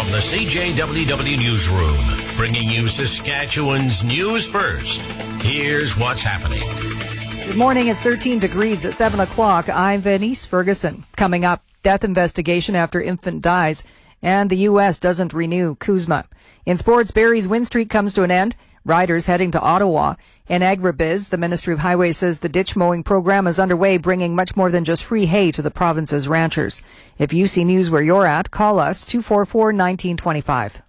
From the CJWW Newsroom, bringing you Saskatchewan's news first. Here's what's happening. Good morning. It's 13 degrees at 7 o'clock. I'm Venice Ferguson. Coming up, death investigation after infant dies, and the U.S. doesn't renew CUSMA. In sports, Barrie's win streak comes to an end. Riders heading to Ottawa. In agribiz, the Ministry of Highways says the ditch mowing program is underway, bringing much more than just free hay to the province's ranchers. If you see news where you're at, call us 244-1925.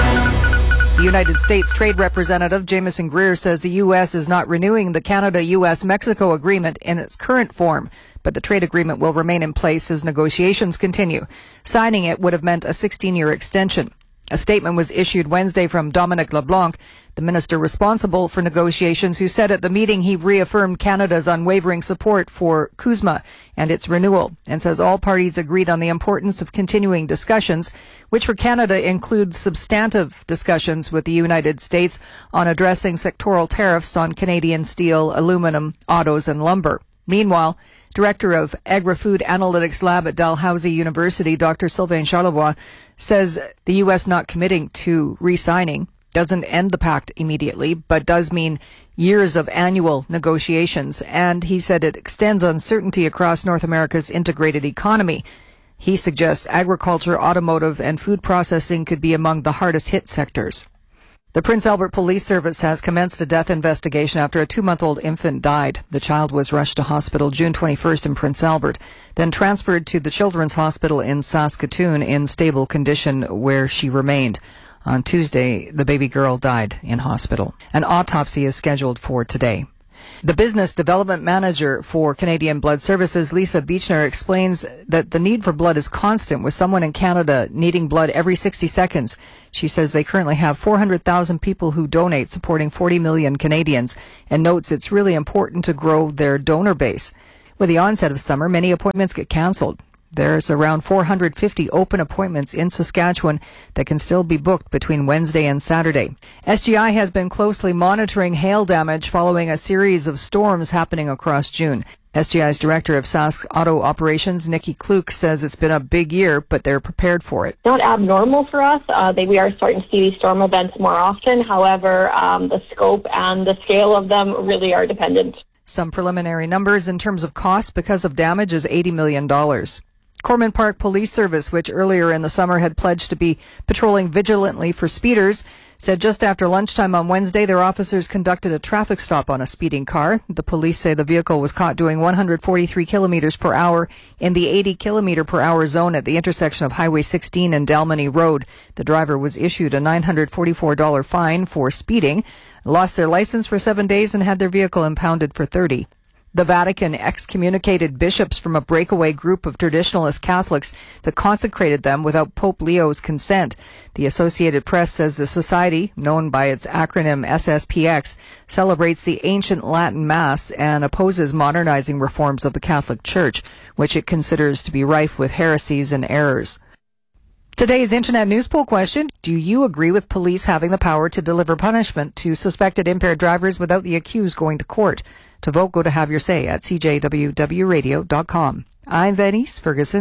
The United States Trade Representative Jameson Greer says the U.S. is not renewing the Canada-U.S.-Mexico agreement in its current form, but the trade agreement will remain in place as negotiations continue. Signing it would have meant a 16-year extension. A statement was issued Wednesday from Dominic LeBlanc, the minister responsible for negotiations, who said at the meeting he reaffirmed Canada's unwavering support for CUSMA and its renewal, and says all parties agreed on the importance of continuing discussions, which for Canada includes substantive discussions with the United States on addressing sectoral tariffs on Canadian steel, aluminum, autos, and lumber. Meanwhile, Director of Agri-Food Analytics Lab at Dalhousie University, Dr. Sylvain Charlebois, says the U.S. not committing to re-signing doesn't end the pact immediately, but does mean years of annual negotiations. And he said it extends uncertainty across North America's integrated economy. He suggests agriculture, automotive, and food processing could be among the hardest hit sectors. The Prince Albert Police Service has commenced a death investigation after a 2-month-old infant died. The child was rushed to hospital June 21st in Prince Albert, then transferred to the Children's Hospital in Saskatoon in stable condition, where she remained. On Tuesday, the baby girl died in hospital. An autopsy is scheduled for today. The business development manager for Canadian Blood Services, Lisa Beechner, explains that the need for blood is constant, with someone in Canada needing blood every 60 seconds. She says they currently have 400,000 people who donate, supporting 40 million Canadians, and notes it's really important to grow their donor base. With the onset of summer, many appointments get cancelled. There's around 450 open appointments in Saskatchewan that can still be booked between Wednesday and Saturday. SGI has been closely monitoring hail damage following a series of storms happening across June. SGI's Director of Sask Auto Operations, Nikki Kluk, says it's been a big year, but they're prepared for it. Not abnormal for us. We are starting to see these storm events more often. However, the scope and the scale of them really are dependent. Some preliminary numbers in terms of cost because of damage is $80 million. Corman Park Police Service, which earlier in the summer had pledged to be patrolling vigilantly for speeders, said just after lunchtime on Wednesday their officers conducted a traffic stop on a speeding car. The police say the vehicle was caught doing 143 kilometers per hour in the 80 kilometer per hour zone at the intersection of Highway 16 and Dalmeny Road. The driver was issued a $944 fine for speeding, lost their license for 7 days, and had their vehicle impounded for $30. The Vatican excommunicated bishops from a breakaway group of traditionalist Catholics that consecrated them without Pope Leo's consent. The Associated Press says the society, known by its acronym SSPX, celebrates the ancient Latin Mass and opposes modernizing reforms of the Catholic Church, which it considers to be rife with heresies and errors. Today's Internet News Poll question: do you agree with police having the power to deliver punishment to suspected impaired drivers without the accused going to court? To vote, go to Have Your Say at cjwwradio.com. I'm Venice Ferguson,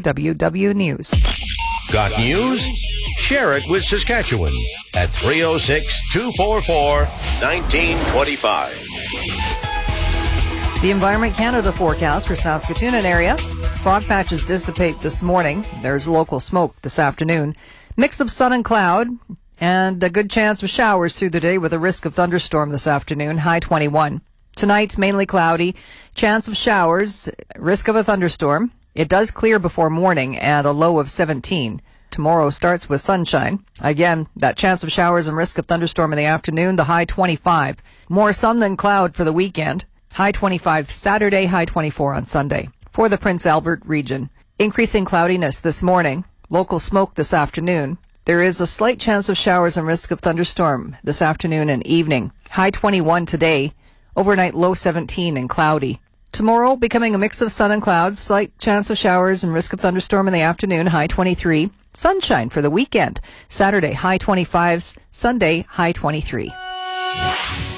CJWW News. Got news? Share it with Saskatchewan at 306-244-1925. The Environment Canada forecast for Saskatoon and area. Fog patches dissipate this morning. There's local smoke this afternoon. Mix of sun and cloud, and a good chance of showers through the day with a risk of thunderstorm this afternoon, high 21. Tonight, mainly cloudy, chance of showers, risk of a thunderstorm. It does clear before morning and a low of 17. Tomorrow starts with sunshine. Again, that chance of showers and risk of thunderstorm in the afternoon, the high 25. More sun than cloud for the weekend. High 25 Saturday, high 24 on Sunday. For the Prince Albert region, increasing cloudiness this morning, local smoke this afternoon. There is a slight chance of showers and risk of thunderstorm this afternoon and evening. High 21 today, overnight low 17 and cloudy. Tomorrow, becoming a mix of sun and clouds, slight chance of showers and risk of thunderstorm in the afternoon, high 23. Sunshine for the weekend. Saturday, high 25s. Sunday, high 23.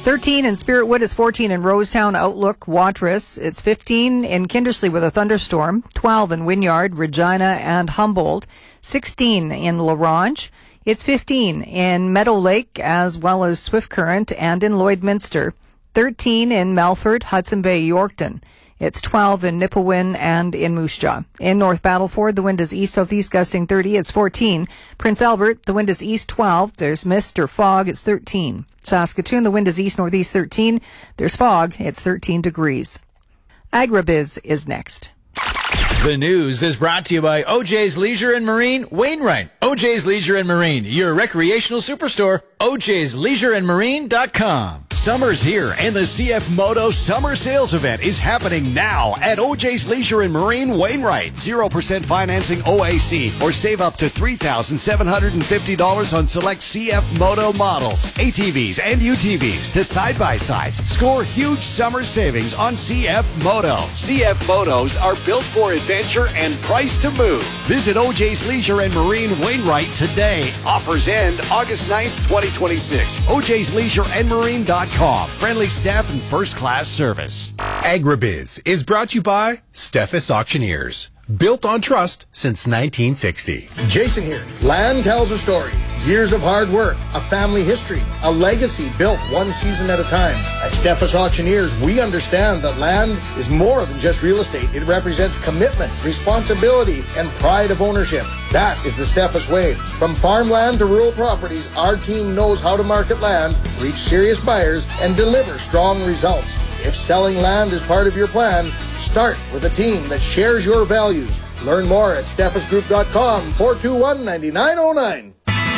13 in Spiritwood. It's 14 in Rosetown, Outlook, Watrous. It's 15 in Kindersley with a thunderstorm. 12 in Wynyard, Regina, and Humboldt. 16 in La Ronge. It's 15 in Meadow Lake as well as Swift Current and in Lloydminster. 13 in Melfort, Hudson Bay, Yorkton. It's 12 in Nipawin and in Moose Jaw. In North Battleford, the wind is east-southeast gusting 30. It's 14. Prince Albert, the wind is east 12. There's mist or fog. It's 13. Saskatoon, the wind is east-northeast 13. There's fog. It's 13 degrees. Agribiz is next. The news is brought to you by OJ's Leisure and Marine, Wainwright. OJ's Leisure and Marine, your recreational superstore. OJ'sLeisureandMarine.com. Summer's here, and the CF Moto Summer Sales Event is happening now at OJ's Leisure and Marine, Wainwright. 0% financing OAC, or save up to $3,750 on select CF Moto models, ATVs and UTVs to side-by-sides. Score huge summer savings on CF Moto. CF Motos are built for adventure and priced to move. Visit OJ's Leisure and Marine, Wainwright today. Offers end August 9th, 2026. OJ'sLeisureandMarine.com. Friendly staff and first-class service. Agribiz is brought to you by Steffes Auctioneers. Built on trust since 1960. Jason here. Land tells a story. Years of hard work, a family history, a legacy built one season at a time. At Steffes Auctioneers, we understand that land is more than just real estate. It represents commitment, responsibility, and pride of ownership. That is the Steffes way. From farmland to rural properties, our team knows how to market land, reach serious buyers, and deliver strong results. If selling land is part of your plan, start with a team that shares your values. Learn more at steffesgroup.com, 421-9909.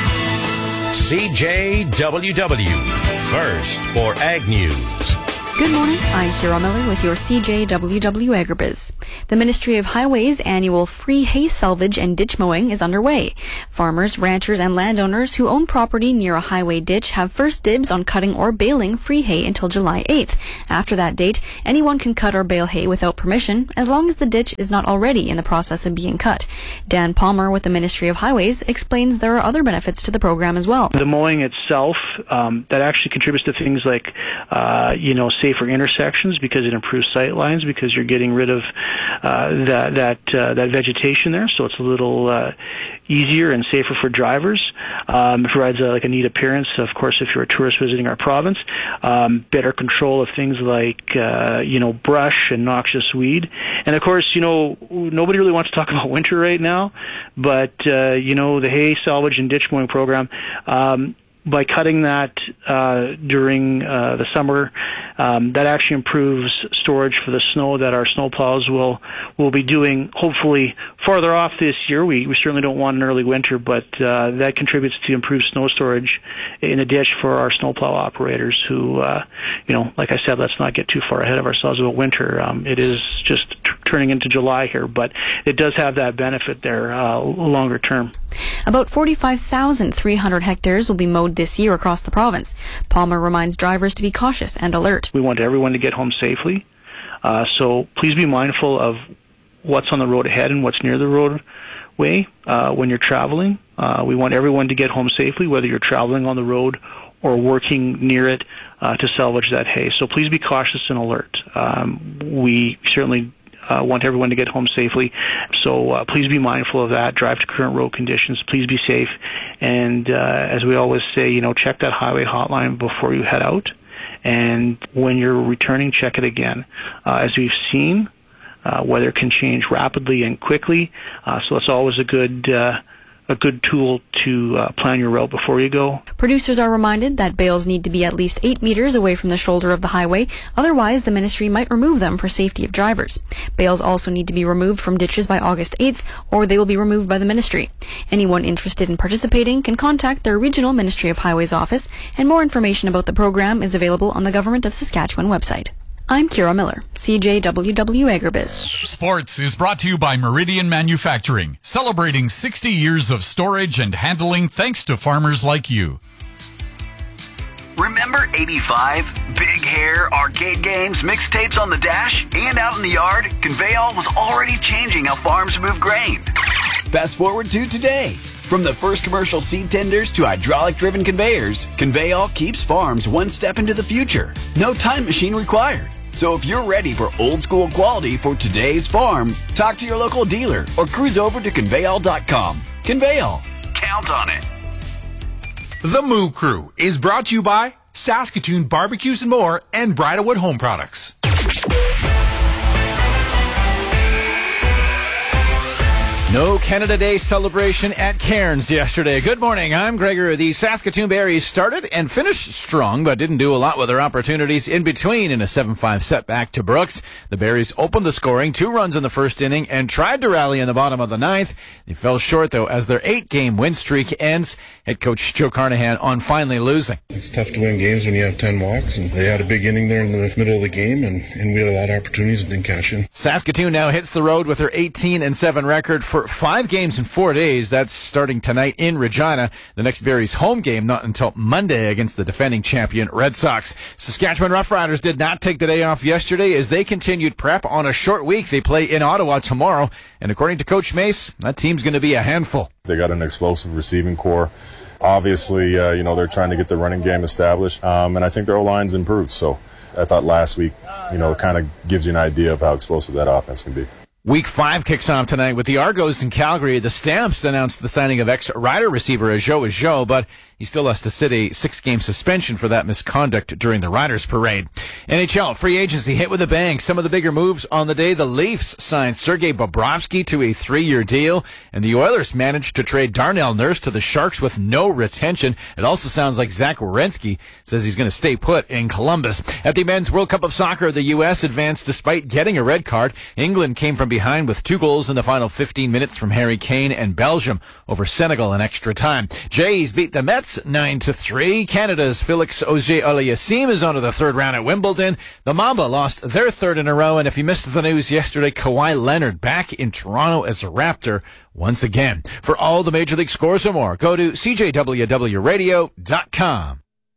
CJWW, first for Ag News. Good morning, I'm Kira Miller with your CJWW Agribiz. The Ministry of Highways' annual free hay salvage and ditch mowing is underway. Farmers, ranchers, and landowners who own property near a highway ditch have first dibs on cutting or baling free hay until July 8th. After that date, anyone can cut or bale hay without permission, as long as the ditch is not already in the process of being cut. Dan Palmer with the Ministry of Highways explains there are other benefits to the program as well. The mowing itself, that actually contributes to things like, safer intersections, because it improves sight lines, because you're getting rid of that vegetation there, so it's a little easier and safer for drivers. It provides a neat appearance, of course, if you're a tourist visiting our province. Better control of things like brush and noxious weed, and of course, nobody really wants to talk about winter right now, but the hay salvage and ditch mowing program, by cutting that during the summer, that actually improves storage for the snow that our snowplows will be doing, hopefully farther off this year. We certainly don't want an early winter, but that contributes to improved snow storage in a ditch for our snowplow operators who, like I said, let's not get too far ahead of ourselves about winter. It is just turning into July here, but it does have that benefit there longer term. About 45,300 hectares will be mowed this year across the province. Palmer reminds drivers to be cautious and alert. We want everyone to get home safely, so please be mindful of what's on the road ahead and what's near the roadway when you're traveling. We want everyone to get home safely, whether you're traveling on the road or working near it to salvage that hay. So please be cautious and alert. We certainly want everyone to get home safely. So please be mindful of that. Drive to current road conditions. Please be safe. And as we always say, check that highway hotline before you head out. And when you're returning, check it again. As we've seen, weather can change rapidly and quickly. So it's always a good tool to plan your route before you go. Producers are reminded that bales need to be at least 8 meters away from the shoulder of the highway. Otherwise, the ministry might remove them for safety of drivers. Bales also need to be removed from ditches by August 8th, or they will be removed by the ministry. Anyone interested in participating can contact their regional Ministry of Highways office, and more information about the program is available on the Government of Saskatchewan website. I'm Kira Miller, CJWW Agribiz. Sports is brought to you by Meridian Manufacturing, celebrating 60 years of storage and handling thanks to farmers like you. Remember 85? Big hair, arcade games, mixtapes on the dash, and out in the yard, Conveyall was already changing how farms move grain. Fast forward to today. From the first commercial seed tenders to hydraulic-driven conveyors, Conveyall keeps farms one step into the future. No time machine required. So if you're ready for old-school quality for today's farm, talk to your local dealer or cruise over to Conveyall.com. Conveyall. Count on it. The Moo Crew is brought to you by Saskatoon Barbecues and More and Bridalwood Home Products. No Canada Day celebration at Cairns yesterday. Good morning, I'm Gregor. The Saskatoon Berries started and finished strong, but didn't do a lot with their opportunities in between in a 7-5 setback to Brooks. The Berries opened the scoring, 2 runs in the first inning, and tried to rally in the bottom of the 9th. They fell short, though, as their 8-game win streak ends. Head coach Joe Carnahan on finally losing. It's tough to win games when you have 10 walks, and they had a big inning there in the middle of the game, and we had a lot of opportunities and didn't cash in. Saskatoon now hits the road with their 18-7 record for 5 games in 4 days. That's starting tonight in Regina. The next Berries home game not until Monday against the defending champion Red Sox. Saskatchewan Roughriders did not take the day off yesterday as they continued prep on a short week. They play in Ottawa tomorrow, and according to Coach Mace, that team's going to be a handful. They got an explosive receiving core. Obviously, they're trying to get the running game established, and I think their O-line's improved. So I thought last week, it kind of gives you an idea of how explosive that offense can be. Week 5 kicks off tonight with the Argos in Calgary. The Stamps announced the signing of ex-Rider receiver Ajo, but he still has to sit a 6-game suspension for that misconduct during the Riders parade. NHL free agency hit with a bang. Some of the bigger moves on the day. The Leafs signed Sergei Bobrovsky to a 3-year deal, and the Oilers managed to trade Darnell Nurse to the Sharks with no retention. It also sounds like Zach Werenski says he's going to stay put in Columbus. At the Men's World Cup of Soccer, the U.S. advanced despite getting a red card. England came from behind with 2 goals in the final 15 minutes from Harry Kane, and Belgium over Senegal in extra time. Jays beat the Mets 9-3. Canada's Felix Auger-Aliassime is on to the 3rd round at Wimbledon. The Mamba lost their 3rd in a row, and if you missed the news yesterday, Kawhi Leonard back in Toronto as a Raptor once again. For all the Major League scores or more, go to CJWWRadio.com.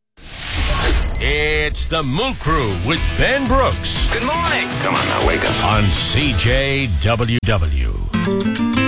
It's the Moo Crew with Ben Brooks. Good morning. Come on now, wake up. On CJWW.